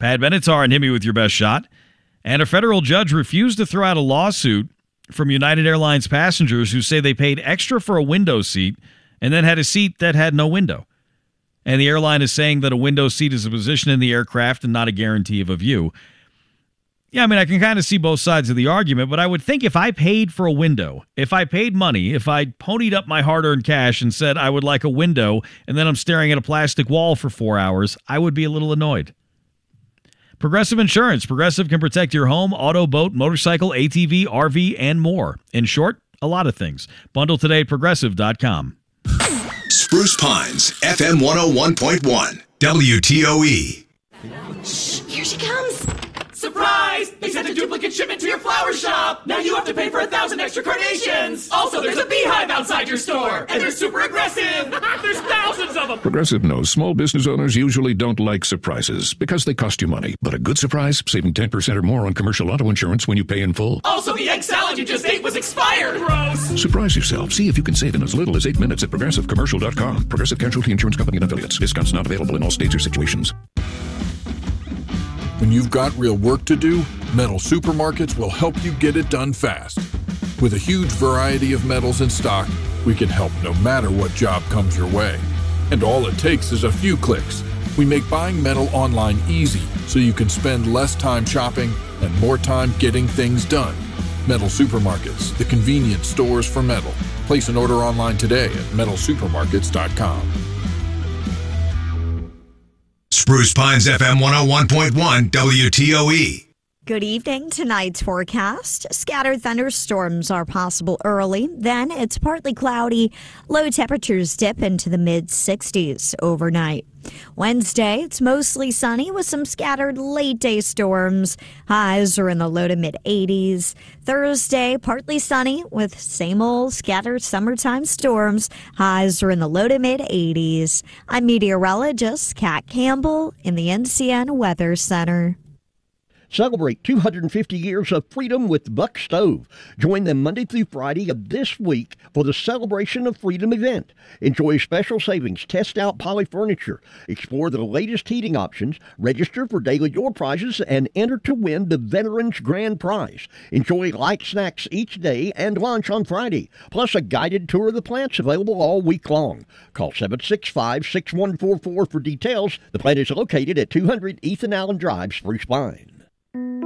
Pat Benatar and Hit Me With Your Best Shot. And a federal judge refused to throw out a lawsuit from United Airlines passengers who say they paid extra for a window seat and then had a seat that had no window. And the airline is saying that a window seat is a position in the aircraft and not a guarantee of a view. Yeah, I mean, I can kind of see both sides of the argument, but I would think if I paid for a window, if I paid money, if I ponied up my hard-earned cash and said I would like a window, and then I'm staring at a plastic wall for 4 hours, I would be a little annoyed. Progressive Insurance. Progressive can protect your home, auto, boat, motorcycle, ATV, RV, and more. In short, a lot of things. Bundle today at Progressive.com. Spruce Pines, FM 101.1, WTOE. Shh, here she comes. Surprise! They sent a duplicate shipment to your flower shop! Now you have to pay for 1,000 extra carnations! Also, there's a beehive outside your store! And they're super aggressive! There's thousands of them! Progressive knows small business owners usually don't like surprises because they cost you money. But a good surprise, saving 10% or more on commercial auto insurance when you pay in full. Also, the egg salad you just ate was expired! Gross! Surprise yourself. See if you can save in as little as 8 minutes at ProgressiveCommercial.com. Progressive Casualty Insurance Company and Affiliates. Discounts not available in all states or situations. When you've got real work to do, Metal Supermarkets will help you get it done fast. With a huge variety of metals in stock, we can help no matter what job comes your way. And all it takes is a few clicks. We make buying metal online easy so you can spend less time shopping and more time getting things done. Metal Supermarkets, the convenience stores for metal. Place an order online today at metalsupermarkets.com. Spruce Pines, FM 101.1, WTOE. Good evening. Tonight's forecast. Scattered thunderstorms are possible early. Then it's partly cloudy. Low temperatures dip into the mid-60s overnight. Wednesday, it's mostly sunny with some scattered late-day storms. Highs are in the low to mid-80s. Thursday, partly sunny with same old scattered summertime storms. Highs are in the low to mid-80s. I'm meteorologist Kat Campbell in the NCN Weather Center. Celebrate 250 years of freedom with Buck Stove. Join them Monday through Friday of this week for the Celebration of Freedom event. Enjoy special savings, test out Poly Furniture, explore the latest heating options, register for daily door prizes, and enter to win the Veterans Grand Prize. Enjoy light snacks each day and lunch on Friday, plus a guided tour of the plants available all week long. Call 765-6144 for details. The plant is located at 200 Ethan Allen Drive, Spruce Pine.